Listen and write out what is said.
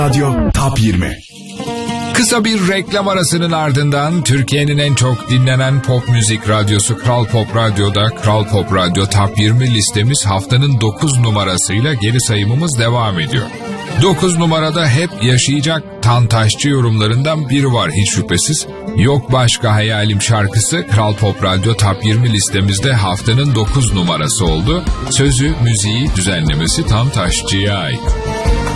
Radyo Top 20. Kısa bir reklam arasının ardından Türkiye'nin en çok dinlenen pop müzik radyosu Kral Pop Radyo'da Kral Pop Radyo Top 20 listemiz haftanın 9 numarasıyla geri sayımımız devam ediyor. 9 numarada hep yaşayacak Tantaşçı yorumlarından biri var hiç şüphesiz. Yok Başka Hayalim şarkısı Kral Pop Radyo Top 20 listemizde haftanın 9 numarası oldu. Sözü, müziği, düzenlemesi Tantaşçı'ya ait.